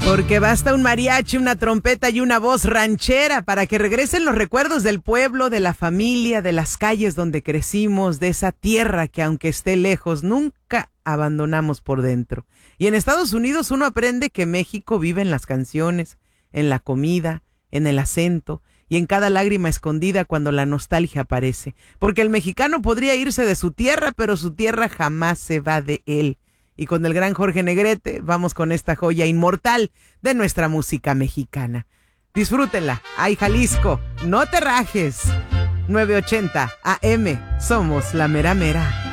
Porque basta un mariachi, una trompeta y una voz ranchera para que regresen los recuerdos del pueblo, de la familia, de las calles donde crecimos, de esa tierra que aunque esté lejos, nunca abandonamos por dentro. Y en Estados Unidos uno aprende que México vive en las canciones, en la comida, en el acento y en cada lágrima escondida cuando la nostalgia aparece. Porque el mexicano podría irse de su tierra, pero su tierra jamás se va de él. Y con el gran Jorge Negrete vamos con esta joya inmortal de nuestra música mexicana. Disfrútenla. ¡Ay, Jalisco! ¡No te rajes! 980 AM. Somos la mera mera.